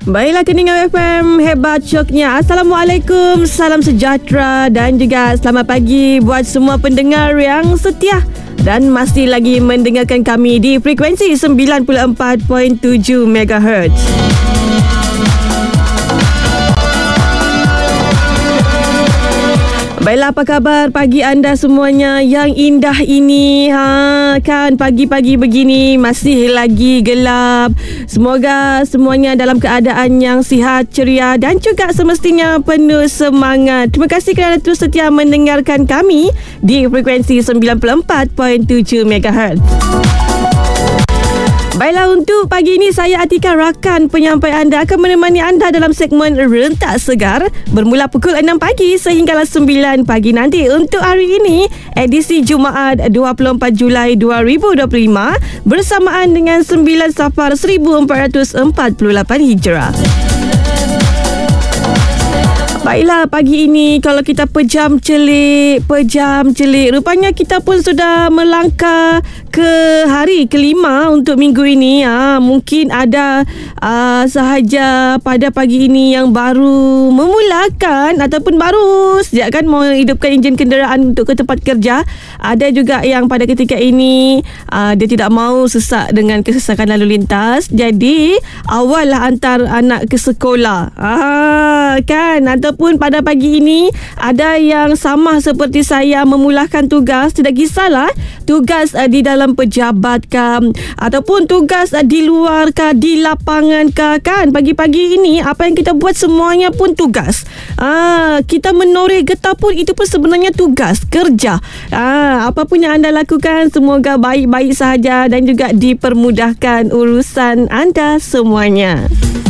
Baiklah, Keningan FM, hebat syoknya. Assalamualaikum, salam sejahtera dan juga selamat pagi buat semua pendengar yang setia dan masih lagi mendengarkan kami di frekuensi 94.7 MHz. Baiklah, apa khabar pagi anda semuanya yang indah ini? Kan pagi-pagi begini masih lagi gelap. Semoga semuanya dalam keadaan yang sihat, ceria dan juga semestinya penuh semangat. Terima kasih kerana terus setia mendengarkan kami di frekuensi 94.7 MHz. Baiklah, untuk pagi ini saya Atika, rakan penyampai anda, akan menemani anda dalam segmen Rentak Segar bermula pukul 6 pagi sehinggalah 9 pagi nanti. Untuk hari ini, edisi Jumaat 24 Julai 2025 bersamaan dengan 9 Safar 1448 Hijrah. Baiklah, pagi ini kalau kita pejam celik, rupanya kita pun sudah melangkah ke hari kelima untuk minggu ini. Mungkin ada sahaja pada pagi ini yang baru memulakan ataupun baru sejak kan mau hidupkan enjin kenderaan untuk ke tempat kerja. Ada juga yang pada ketika ini dia tidak mahu sesak dengan kesesakan lalu lintas. Jadi awallah hantar anak ke sekolah. Kan, ataupun pada pagi ini ada yang sama seperti saya memulakan tugas, tidak kisahlah tugas di dalam pejabat kah ataupun tugas di luar kah, di lapangan kah. Kan pagi-pagi ini apa yang kita buat semuanya pun tugas. Kita menoreh getah pun itu pun sebenarnya tugas kerja. Apapun yang anda lakukan semoga baik-baik sahaja dan juga dipermudahkan urusan anda semuanya.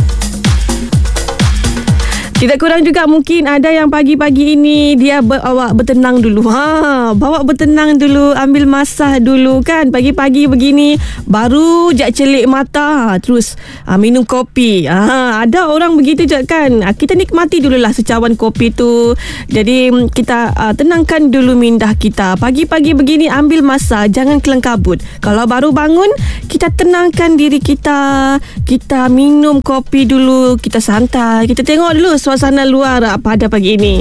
Tidak kurang juga mungkin ada yang pagi-pagi ini dia bawa bertenang dulu. Bawa bertenang dulu, ambil masa dulu kan. Pagi-pagi begini baru je celik mata, terus minum kopi. Ada orang begitu je kan. Kita nikmati dululah secawan kopi tu. Jadi kita tenangkan dulu minda kita. Pagi-pagi begini ambil masa, jangan kelengkabut. Kalau baru bangun, kita tenangkan diri kita. Kita minum kopi dulu, kita santai, kita tengok dulu suasana luar pada pagi ini.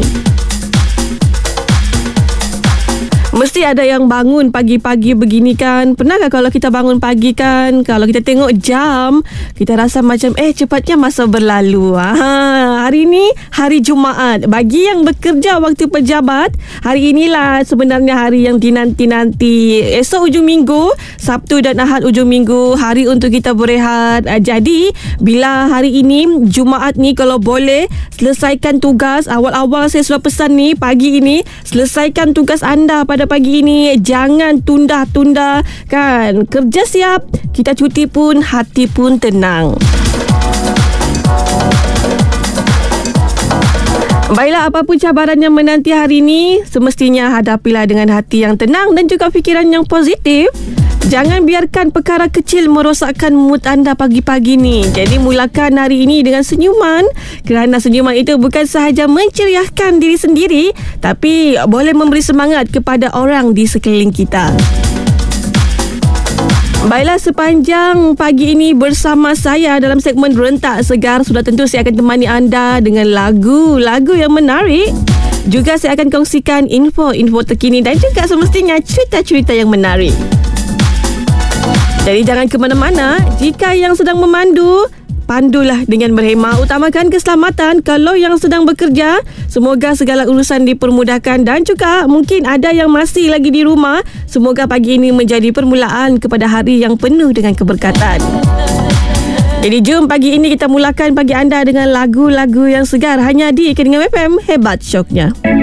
Mesti ada yang bangun pagi-pagi begini kan. Pernahkah kalau kita bangun pagi kan, kalau kita tengok jam, kita rasa macam cepatnya masa berlalu. Hari ini hari Jumaat. Bagi yang bekerja waktu pejabat, hari inilah sebenarnya hari yang dinanti-nanti. Esok ujung minggu, Sabtu dan Ahad ujung minggu, hari untuk kita berehat. Jadi bila hari ini Jumaat ni, kalau boleh selesaikan tugas. Awal-awal saya sudah pesan ni pagi ini, selesaikan tugas anda pada pagi ini, jangan tunda-tunda kan. Kerja siap, kita cuti pun hati pun tenang. Baiklah, apapun cabaran yang menanti hari ini, semestinya hadapilah dengan hati yang tenang dan juga fikiran yang positif. Jangan biarkan perkara kecil merosakkan mood anda pagi-pagi ni. Jadi mulakan hari ini dengan senyuman, kerana senyuman itu bukan sahaja menceriahkan diri sendiri, tapi boleh memberi semangat kepada orang di sekeliling kita. Baiklah, sepanjang pagi ini bersama saya dalam segmen Rentak Segar, sudah tentu saya akan temani anda dengan lagu-lagu yang menarik. Juga saya akan kongsikan info-info terkini dan juga semestinya cerita-cerita yang menarik. Jadi jangan ke mana-mana. Jika yang sedang memandu, pandulah dengan berhemah. Utamakan keselamatan. Kalau yang sedang bekerja, semoga segala urusan dipermudahkan. Dan juga mungkin ada yang masih lagi di rumah, semoga pagi ini menjadi permulaan kepada hari yang penuh dengan keberkatan. Jadi jom pagi ini kita mulakan pagi anda dengan lagu-lagu yang segar hanya di Keningan FM, hebat syoknya.